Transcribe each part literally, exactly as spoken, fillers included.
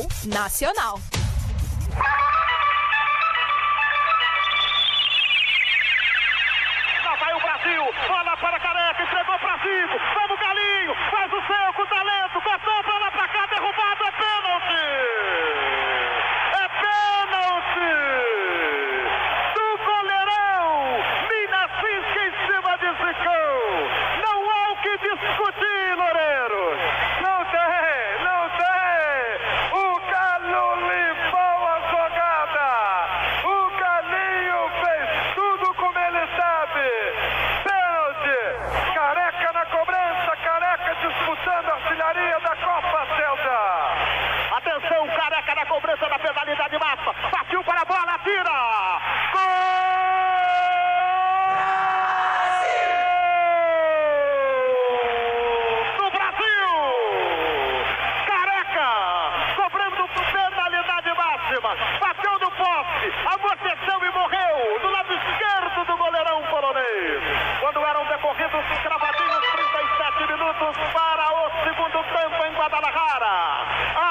Nacional. Lá vai o Brasil, bola para Careca, entregou para Zico, vamos Galinho, faz o seu com talento, cortou, bola para cá, derrubado, é pênalti! É pênalti! Do goleirão, Mina Cisca em cima de Zicão, não há o que discutir, Loureiro, não tem, não tem, o Galo limpou a jogada, o Galinho fez tudo como ele sabe, pênalti, Careca na cobrança, Careca disputando a artilharia da Copa Celta. Atenção, Careca na cobrança da penalidade máxima, partiu para a bola, tira, gol! Do Brasil! Careca, cobrando penalidade máxima, bateu no poste, amorteceu e morreu, do lado esquerdo do goleirão polonês. Quando eram decorridos cravadinhos trinta e sete minutos para o segundo tempo em Guadalajara.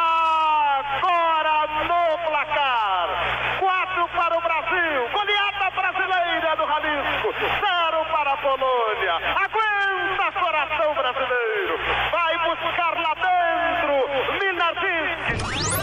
Agora no placar, quatro para o Brasil, goleada brasileira do Jalisco, zero para a Polônia.